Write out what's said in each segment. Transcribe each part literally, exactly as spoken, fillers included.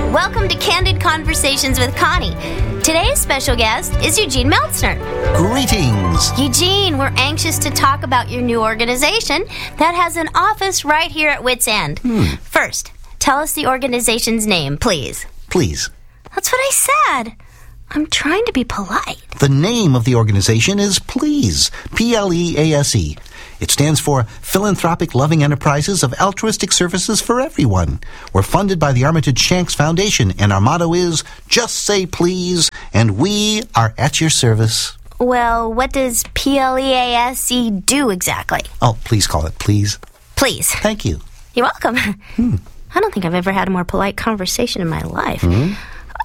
Welcome to Candid Conversations with Connie. Today's special guest is Eugene Meltzner. Greetings. Eugene, we're anxious to talk about your new organization that has an office right here at Wits End. Hmm. First, tell us the organization's name, please. Please. That's what I said. I'm trying to be polite. The name of the organization is PLEASE, P L E A S E. It stands for Philanthropic Loving Enterprises of Altruistic Services for Everyone. We're funded by the Armitage Shanks Foundation, and our motto is, just say please, and we are at your service. Well, what does P L E A S E do exactly? Oh, please call it please. Please. Thank you. You're welcome. Hmm. I don't think I've ever had a more polite conversation in my life. Hmm? Um,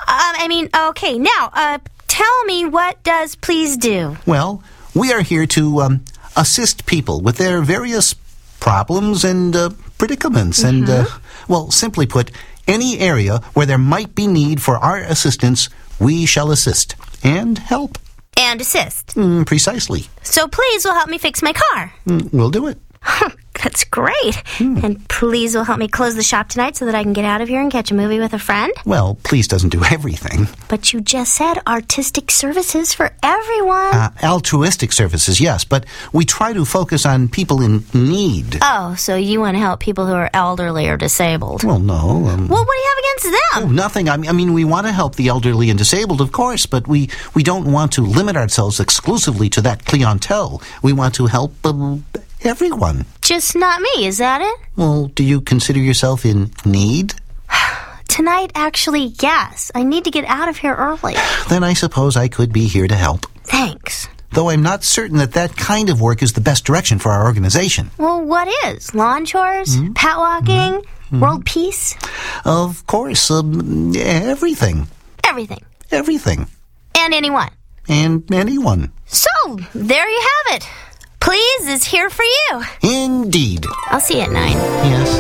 I mean, okay, now, uh, tell me, what does Please do? Well, we are here to um, assist people with their various problems and uh, predicaments. Mm-hmm. And, uh, well, simply put, any area where there might be need for our assistance, we shall assist and help. And assist. Mm, precisely. So Please will help me fix my car. Mm, we'll do it. That's great. Hmm. And Please will help me close the shop tonight so that I can get out of here and catch a movie with a friend. Well, Please doesn't do everything. But you just said artistic services for everyone. Uh, altruistic services, yes, but we try to focus on people in need. Oh, so you want to help people who are elderly or disabled. Well, no. Um, well, what do you have against oh, them? nothing. I mean, I mean, we want to help the elderly and disabled, of course, but we, we don't want to limit ourselves exclusively to that clientele. We want to help um, everyone. Just not me, is that it? Well, do you consider yourself in need? Tonight, actually, yes. I need to get out of here early. Then I suppose I could be here to help. Thanks. Though I'm not certain that that kind of work is the best direction for our organization. Well, what is? Lawn chores? Mm-hmm. Pat walking? Mm-hmm. World peace? Of course, um, everything. Everything. Everything. And anyone. And anyone. So, there you have it. Please is here for you. Indeed. I'll see you at nine. Yes.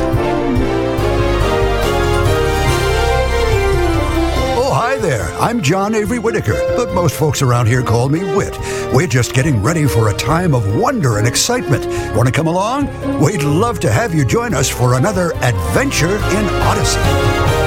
Oh, hi there. I'm John Avery Whitaker, but most folks around here call me Whit. We're just getting ready for a time of wonder and excitement. Want to come along? We'd love to have you join us for another adventure in Odyssey.